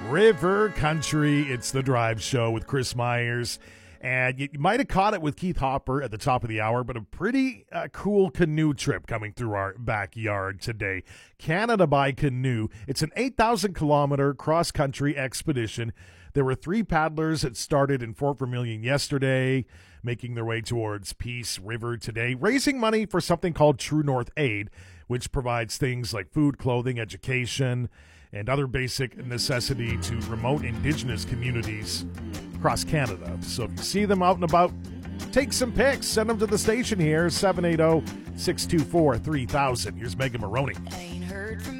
River Country. It's the Drive Show with Chris Myers. And you might have caught it with Keith Hopper at the top of the hour, but a pretty cool canoe trip coming through our backyard today. Canada by Canoe. It's an 8,000-kilometer cross-country expedition. There were 3 paddlers that started in Fort Vermilion yesterday, making their way towards Peace River today, raising money for something called True North Aid, which provides things like food, clothing, education, and other basic necessity to remote Indigenous communities across Canada. So if you see them out and about, take some pics. Send them to the station here, 780-624-3000. Here's Megan Maroney.